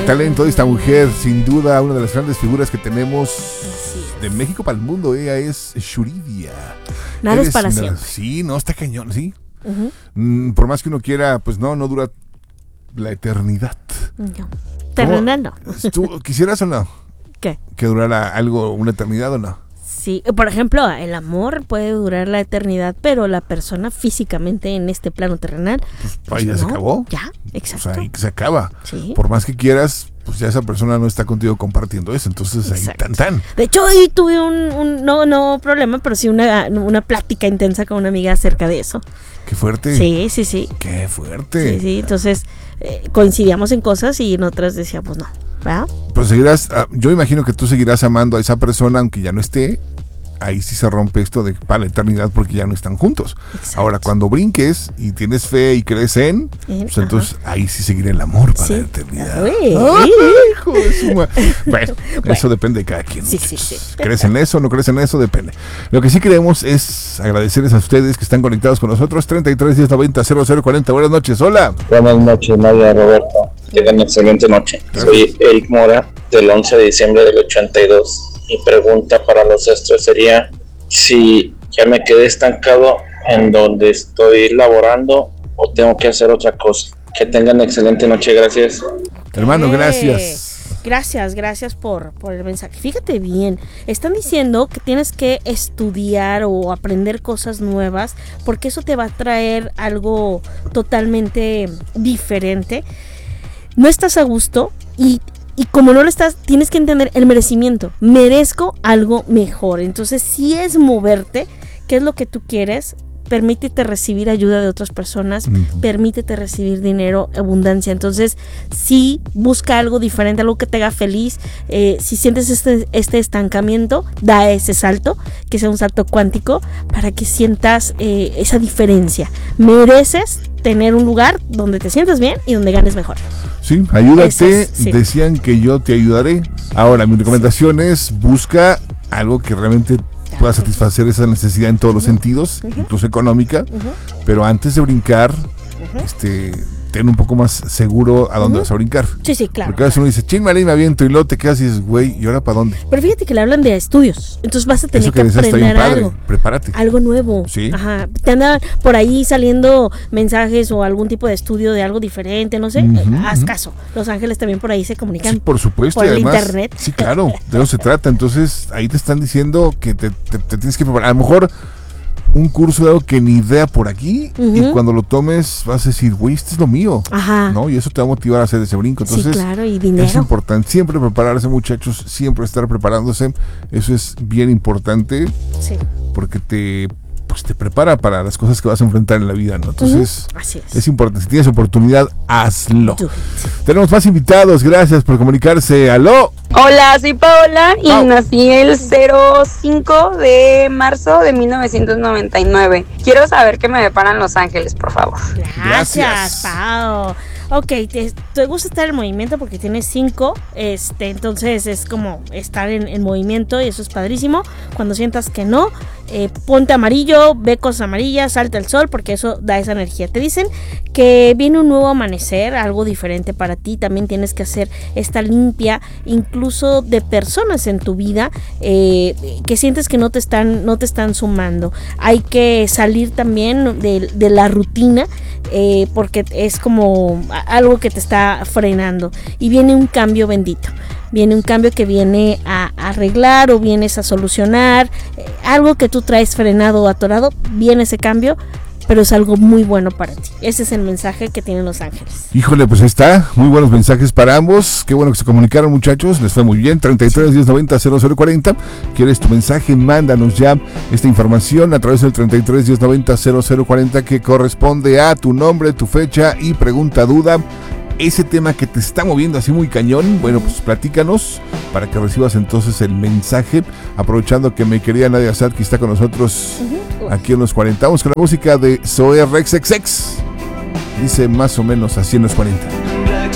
talento de esta mujer, sin duda una de las grandes figuras que tenemos de México para el mundo. Ella es Yuridia. Nada es para siempre. Sí, no, está cañón, sí. Por más que uno quiera, pues no dura la eternidad. No. Terrenal no. ¿Tú quisieras o no? ¿Qué? ¿Que durara algo, una eternidad o no? Sí, por ejemplo, el amor puede durar la eternidad, pero la persona físicamente en este plano terrenal, pues ya no, se acabó. Ya, exacto. O sea, ahí se acaba. Sí. Por más que quieras, pues ya esa persona no está contigo compartiendo eso, entonces exacto. Ahí tan. De hecho, hoy tuve no problema, pero sí una plática intensa con una amiga acerca de eso. Qué fuerte. Sí. Qué fuerte. Sí, entonces coincidíamos en cosas y en otras decíamos no, ¿verdad? Pero seguirás, yo imagino que tú seguirás amando a esa persona aunque ya no esté. Ahí sí se rompe esto de para la eternidad porque ya no están juntos. Exacto. Ahora, cuando brinques y tienes fe y crees en, pues entonces ahí sí seguirá el amor para la eternidad. ¡Ay, hijo de su madre! Bueno, eso depende de cada quien. Sí. ¿Crees en eso o no crees en eso? Depende. Lo que sí queremos es agradecerles a ustedes que están conectados con nosotros. 33 10 90 0040. Buenas noches. Hola. Buenas noches, Nadia, Roberto. Tengan una excelente noche. Soy Eric Mora, del 11 de diciembre del 82. Mi pregunta para los astros sería si ya me quedé estancado en donde estoy laborando o tengo que hacer otra cosa. Que tengan excelente noche, gracias. Hermano, gracias. Gracias por el mensaje. Fíjate bien, están diciendo que tienes que estudiar o aprender cosas nuevas porque eso te va a traer algo totalmente diferente. No estás a gusto y como no lo estás, tienes que entender el merecimiento. Merezco algo mejor. Entonces, si es moverte, ¿qué es lo que tú quieres? Permítete recibir ayuda de otras personas, permítete recibir dinero, abundancia. Entonces, sí, busca algo diferente, algo que te haga feliz. Si sientes este estancamiento, da ese salto, que sea un salto cuántico, para que sientas esa diferencia. Mereces tener un lugar donde te sientas bien y donde ganes mejor. Sí, ayúdate, decían que yo te ayudaré. Ahora, mi recomendación es busca algo que realmente pueda satisfacer esa necesidad en todos los sentidos, incluso económica, pero antes de brincar, ten un poco más seguro a dónde vas a brincar. Sí, claro. Porque a veces uno dice, ching, me aviento, y luego te quedas y dices, güey, ¿y ahora para dónde? Pero fíjate que le hablan de estudios, entonces vas a tener que aprender algo. Prepárate. Algo nuevo. Sí. Ajá. Te andan por ahí saliendo mensajes o algún tipo de estudio de algo diferente, no sé. Haz caso. Los ángeles también por ahí se comunican. Sí, por supuesto. Por además, el internet. Sí, claro, de eso se trata. Entonces, ahí te están diciendo que te tienes que preparar. A lo mejor un curso de algo que ni idea por aquí, y cuando lo tomes vas a decir, güey, esto es lo mío. Ajá. ¿No? Y eso te va a motivar a hacer ese brinco. Entonces, sí, claro, y dinero. Es importante siempre prepararse, muchachos, siempre estar preparándose. Eso es bien importante. Sí. Porque te prepara para las cosas que vas a enfrentar en la vida, ¿no? Entonces, así es importante. Si tienes oportunidad, hazlo. Tenemos más invitados. Gracias por comunicarse. ¡Aló! Hola, soy Paola y nací el 05 de marzo de 1999. Quiero saber qué me deparan Los Ángeles, por favor. Gracias, Pao. Ok, te gusta estar en movimiento porque tienes 5, entonces es como estar en movimiento y eso es padrísimo. Cuando sientas que no, ponte amarillo, ve cosas amarillas, salta el sol porque eso da esa energía. Te dicen que viene un nuevo amanecer, algo diferente para ti. También tienes que hacer esta limpia, incluso de personas en tu vida que sientes que no te están sumando. Hay que salir también de la rutina porque es como algo que te está frenando y viene un cambio bendito, viene un cambio que viene a arreglar o vienes a solucionar algo que tú traes frenado o atorado, viene ese cambio, pero es algo muy bueno para ti. Ese es el mensaje que tienen Los Ángeles. Híjole, pues ahí está, muy buenos mensajes para ambos. Qué bueno que se comunicaron, muchachos, les fue muy bien. 33 10 90 0040. ¿Quieres tu mensaje? Mándanos ya esta información a través del 33 10 90 0040 que corresponde a tu nombre, tu fecha y pregunta duda. Ese tema que te está moviendo así muy cañón, bueno, pues platícanos para que recibas entonces el mensaje. Aprovechando que mi querida Nadia Sadki está con nosotros aquí en los 40. Vamos con la música de Zoe RXXX. Dice más o menos así en los 40.